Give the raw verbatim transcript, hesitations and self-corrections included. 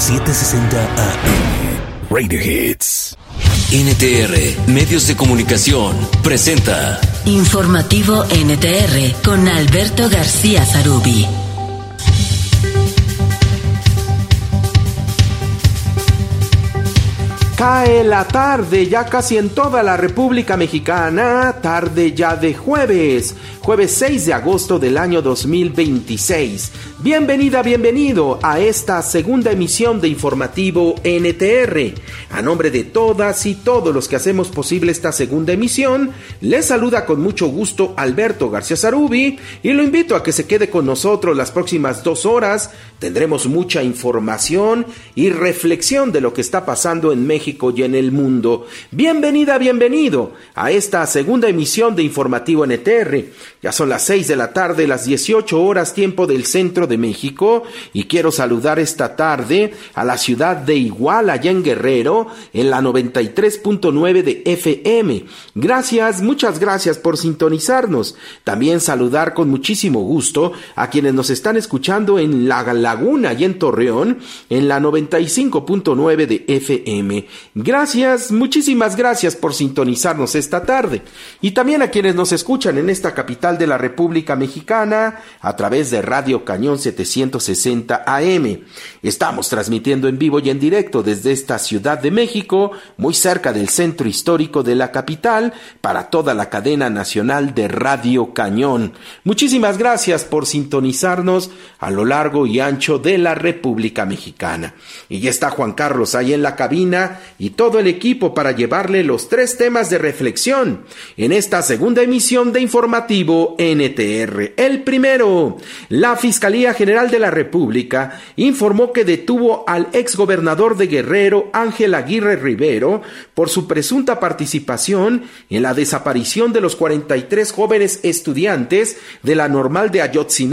setecientos sesenta A M. Radio Hits. N T R, Medios de Comunicación, presenta Informativo N T R con Alberto García Zarubi. Cae la tarde ya casi en toda la República Mexicana, tarde ya de jueves, jueves seis de agosto del año dos mil veintiséis. Bienvenida, bienvenido a esta segunda emisión de Informativo N T R. A nombre de todas y todos los que hacemos posible esta segunda emisión, les saluda con mucho gusto Alberto García Zarubi y lo invito a que se quede con nosotros las próximas dos horas. Tendremos mucha información y reflexión de lo que está pasando en México y en el mundo. Bienvenida, bienvenido a esta segunda emisión de Informativo N T R. Ya son las seis de la tarde, las dieciocho horas tiempo del centro de México, y quiero saludar esta tarde a la ciudad de Iguala, allá en Guerrero, en la noventa y tres punto nueve de F M. Gracias, muchas gracias por sintonizarnos. También saludar con muchísimo gusto a quienes nos están escuchando en La Laguna y en Torreón, en la noventa y cinco punto nueve de F M. Gracias, muchísimas gracias por sintonizarnos esta tarde. Y también a quienes nos escuchan en esta capital de la República Mexicana a través de Radio Cañón setecientos sesenta A M. Estamos transmitiendo en vivo y en directo desde esta Ciudad de México, muy cerca del centro histórico de la capital, para toda la cadena nacional de Radio Cañón. Muchísimas gracias por sintonizarnos a lo largo y ancho de la República Mexicana. Y ya está Juan Carlos ahí en la cabina y todo el equipo para llevarle los tres temas de reflexión en esta segunda emisión de Informativo N T R. El primero, la Fiscalía General de la República informó que detuvo al exgobernador de Guerrero, Ángel Aguirre Rivero, por su presunta participación en la desaparición de los cuarenta y tres jóvenes estudiantes de la Normal de Ayotzinapa